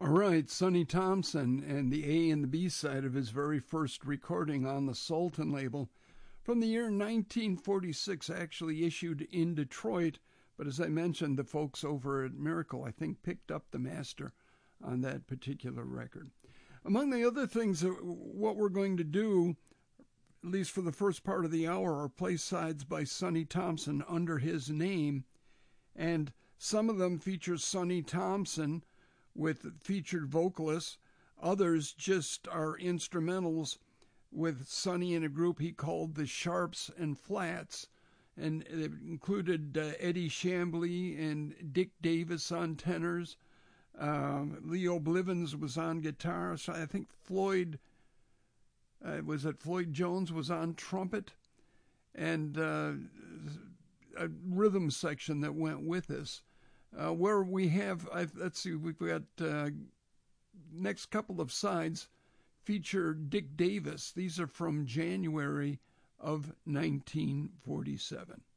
All right, Sonny Thompson and the A and the B side of his very first recording on the Sultan label from the year 1946, actually issued in Detroit. But as I mentioned, the folks over at Miracle, I think, picked up the master on that particular record. Among the other things that what we're going to do, at least for the first part of the hour, are play sides by Sonny Thompson under his name. And some of them feature Sonny Thompson with featured vocalists. Others just are instrumentals with Sonny in a group he called the Sharps and Flats. And it included Eddie Chambly and Dick Davis on tenors. Leo Blivens was on guitar. So I think Floyd Jones was on trumpet. And a rhythm section that went with this. Where we have, let's see, we've got next couple of sides feature Dick Davis. These are from January of 1947.